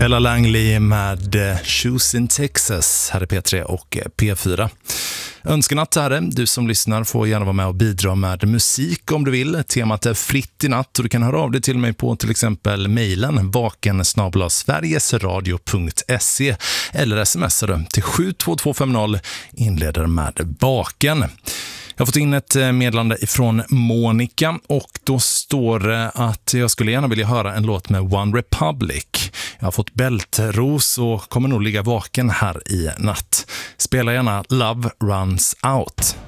Ella Langley med Shoes in Texas här i P3 och P4. Önskenatt här, du som lyssnar får gärna vara med och bidra med musik om du vill. Temat är fritt i natt och du kan höra av dig till mig på till exempel mejlen vaken@sverigesradio.se eller smsar du till 72250 inleder med baken. Jag har fått in ett meddelande ifrån Monica och då står det att jag skulle gärna vilja höra en låt med One Republic. Jag har fått bältros och kommer nog ligga vaken här i natt. Spela gärna Love Runs Out.